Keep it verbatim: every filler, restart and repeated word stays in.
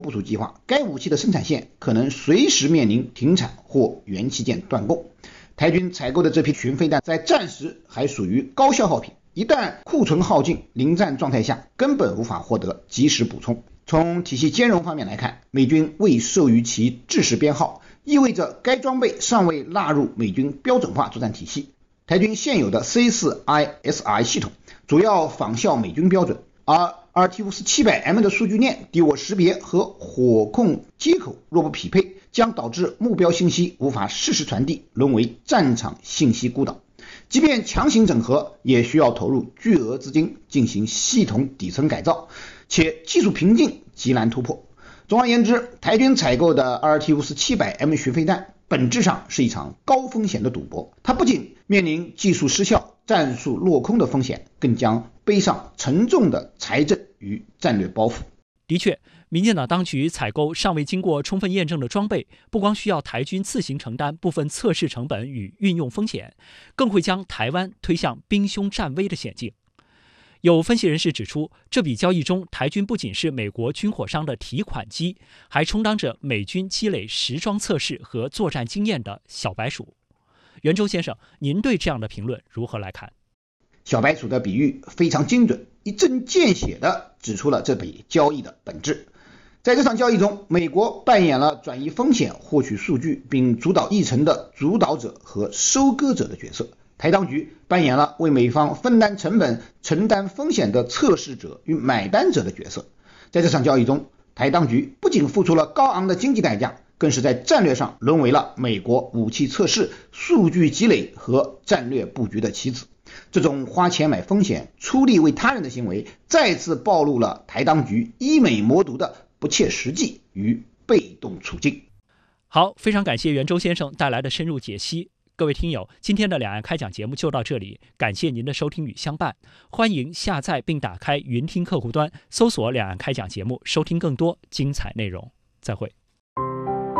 部署计划，该武器的生产线可能随时面临停产或元器件断供。台军采购的这批巡飞弹在战时还属于高消耗品，一旦库存耗尽，临战状态下根本无法获得及时补充。从体系兼容方面来看，美军未授予其制式编号，意味着该装备尚未纳入美军标准化作战体系。台军现有的 C 四 I S I 系统主要仿效美军标准，而 R T 五四七百 M 的数据链、敌我识别和火控接口若不匹配，将导致目标信息无法适时传递，沦为战场信息孤岛。即便强行整合，也需要投入巨额资金进行系统底层改造，且技术瓶颈极难突破。总而言之，台军采购的 R T 五四七百 M 巡飞弹本质上是一场高风险的赌博，它不仅面临技术失效、战术落空的风险，更将背上沉重的财政与战略包袱。 的确，民进党当局采购尚未经过充分验证的装备，不光需要台军自行承担部分测试成本与运用风险，更会将台湾推向兵凶战危的险境。有分析人士指出，这笔交易中，台军不仅是美国军火商的提款机，还充当着美军积累实装测试和作战经验的小白鼠。袁周先生，您对这样的评论如何来看？ 小白鼠的比喻非常精准，一针见血地指出了这笔交易的本质。在这场交易中，美国扮演了转移风险、获取数据并主导议程的主导者和收割者的角色，台当局扮演了为美方分担成本、承担风险的测试者与买单者的角色。在这场交易中，台当局不仅付出了高昂的经济代价，更是在战略上沦为了美国武器测试、数据积累和战略布局的棋子。这种花钱买风险、出力为他人的行为，再次暴露了台当局医美魔毒的不切实际与被动处境。 好，非常感谢袁周先生带来的深入解析。各位听友，今天的两岸开讲节目就到这里，感谢您的收听与相伴。欢迎下载并打开云听客户端，搜索两岸开讲节目，收听更多精彩内容。再会。